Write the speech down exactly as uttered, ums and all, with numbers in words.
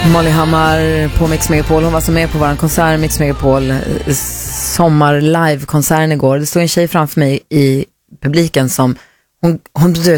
Molly Hammar på Mix Megapol. Hon var så med på vår konsert Mix Megapol sommar live-konserten igår. Det stod en tjej framför mig i publiken som hon, hon